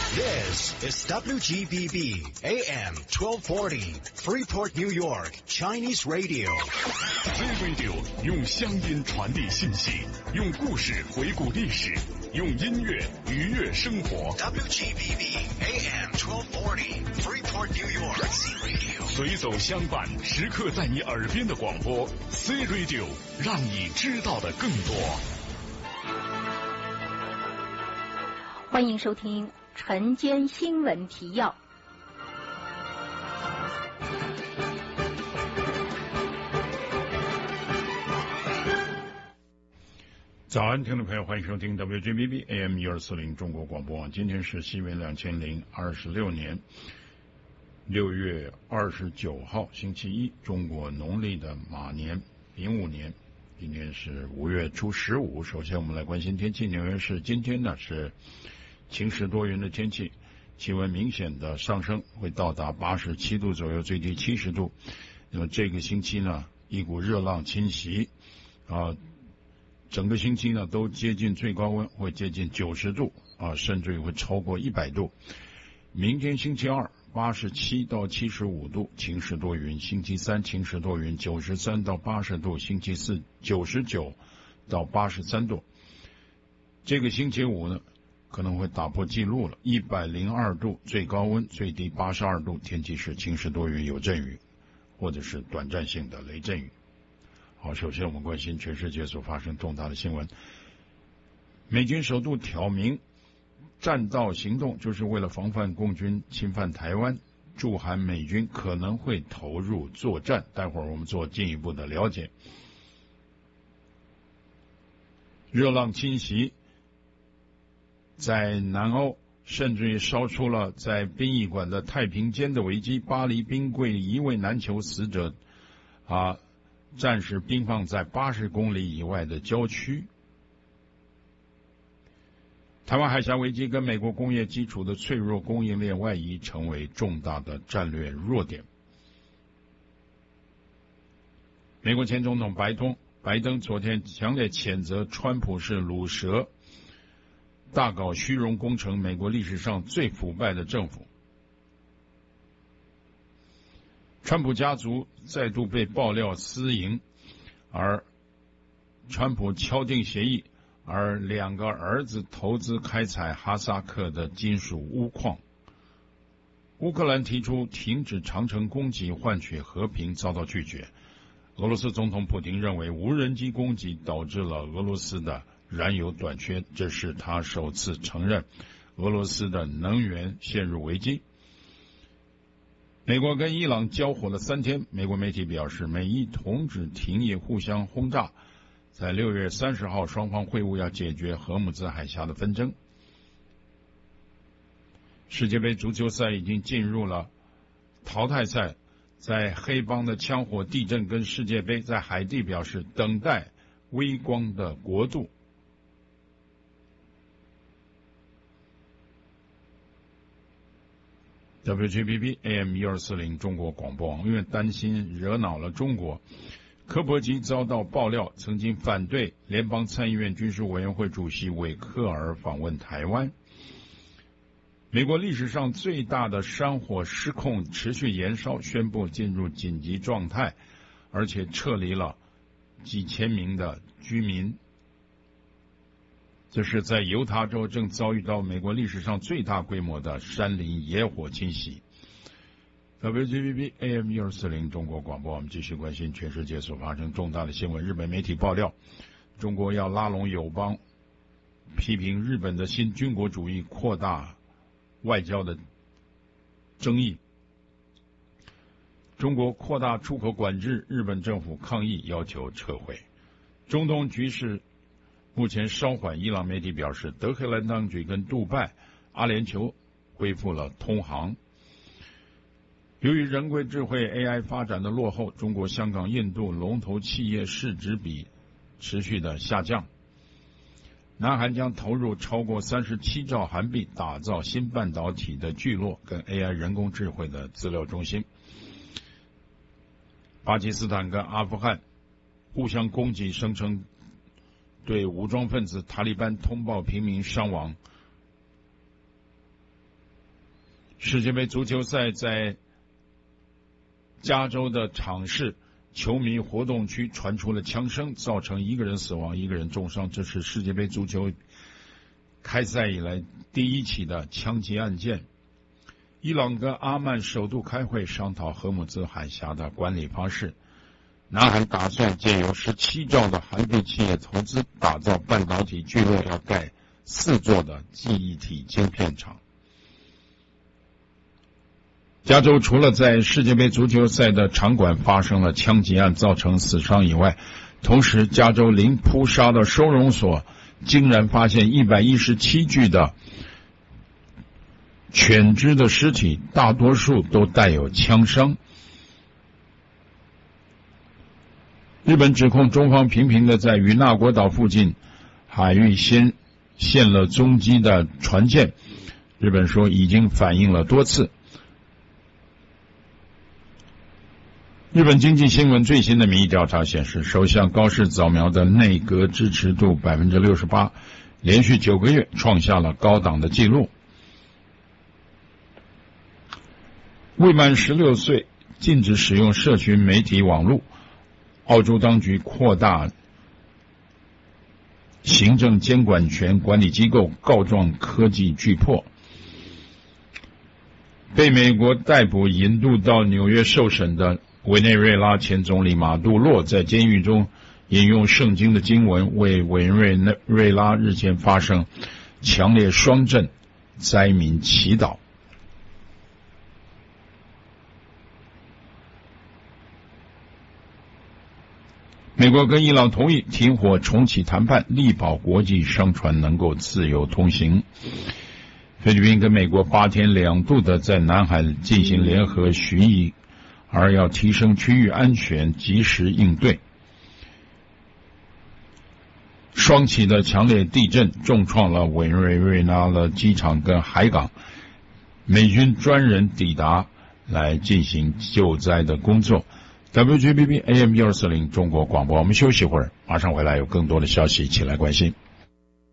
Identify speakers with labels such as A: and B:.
A: This is WGBB AM 1240, Freeport, New York, Chinese Radio.
B: Z-Radio 用乡音传递信息，用故事回顾历史，用音乐愉悦生活。
A: WGBB AM 1240, Freeport, New York, Z-Radio.
B: 随走相伴，时刻在你耳边的广播 Z-Radio， 让你知道的更多。
C: 欢迎收听晨间新闻提要。
D: 早安，听众朋友，欢迎收听 WGBB AM 1240中国广播网。今天是西元2026年6月29号，星期一，中国农历的马年05年。今天是5月初15。首先我们来关心天气。纽约市今天呢是晴时多云的天气，气温明显的上升，会到达87度左右，最低70度。那么这个星期呢，一股热浪侵袭整个星期呢都接近最高温，会接近90度甚至于会超过100度。明天星期二87到75度，晴时多云；星期三晴时多云，93到80度；星期四99到83度。这个星期五呢可能会打破纪录了，102度最高温，最低82度，天气是晴时多云，有阵雨或者是短暂性的雷阵雨。好，首先我们关心全世界所发生重大的新闻。美军首度挑明战道行动，就是为了防范共军侵犯台湾，驻韩美军可能会投入作战，待会儿我们做进一步的了解。热浪侵袭在南欧，甚至于烧出了在殡仪馆的太平间的危机。巴黎冰柜一位难求死者暂时冰放在80公里以外的郊区。台湾海峡危机跟美国工业基础的脆弱供应链外移成为重大的战略弱点。美国前总统拜登昨天强烈谴责川普是鲁蛇，大搞虚荣工程，美国历史上最腐败的政府。川普家族再度被爆料私营，而川普敲定协议，而2个儿子投资开采哈萨克的金属钨矿。乌克兰提出停止长城攻击换取和平，遭到拒绝。俄罗斯总统普京认为无人机攻击导致了俄罗斯的燃油短缺，这是他首次承认俄罗斯的能源陷入危机。美国跟伊朗交火了3天，美国媒体表示美伊同志停业互相轰炸，在6月30号双方会晤，要解决荷姆兹海峡的纷争。世界杯足球赛已经进入了淘汰赛，在黑帮的枪火、地震跟世界杯，在海地表示等待微光的国度。WGBB AM 1240中国广播网，因为担心惹恼了中国，科伯基遭到爆料曾经反对联邦参议院军事委员会主席韦克尔访问台湾。美国历史上最大的山火失控，持续延烧，宣布进入紧急状态，而且撤离了几千名的居民。这是在犹他州正遭遇到美国历史上最大规模的山林野火侵袭。WGBB AM 1240中国广播，我们继续关心全世界所发生重大的新闻。日本媒体爆料，中国要拉拢友邦，批评日本的新军国主义扩大外交的争议。中国扩大出口管制，日本政府抗议要求撤回。中东局势目前稍缓，伊朗媒体表示，德黑兰当局跟杜拜、阿联酋恢复了通航。由于人工智慧 AI 发展的落后，中国、香港、印度龙头企业市值比持续的下降。南韩将投入超过37兆韩币，打造新半导体的聚落跟 AI 人工智慧的资料中心。巴基斯坦跟阿富汗互相攻击，声称对武装分子塔利班通报平民伤亡。 世界杯足球赛在加州的场市球迷活动区传出了枪声，造成1个人死亡，1个人重伤。这是世界杯足球开赛以来第一起的枪击案件。伊朗跟阿曼首度开会商讨荷姆兹海峡的管理方式。南韩打算借由17兆的韩国企业投资打造半导体聚落，要盖4座的记忆体晶片厂。加州除了在世界杯足球赛的场馆发生了枪击案造成死伤以外，同时加州林扑沙的收容所竟然发现117具的犬只的尸体，大多数都带有枪伤。日本指控中方频频的在与那国岛附近海域现了踪迹的船舰，日本说已经反映了多次。日本经济新闻最新的民意调查显示，首相高市早苗的内阁支持度 68%， 连续9个月创下了高档的纪录。未满16岁禁止使用社群媒体网络，澳洲当局扩大行政监管权，管理机构告状科技巨破。被美国逮捕引渡到纽约受审的委内瑞拉前总理马杜洛在监狱中引用圣经的经文，为委内瑞拉日前发生强烈霜震灾民祈祷。美国跟伊朗同意停火重启谈判，力保国际商船能够自由通行。菲律宾跟美国8天2度的在南海进行联合巡弋，而要提升区域安全，及时应对。双起的强烈地震重创了委内瑞拉的机场跟海港，美军专人抵达来进行救灾的工作。WGBB AM 1240中国广播，我们休息会儿，马上回来有更多的消息，一起来关心。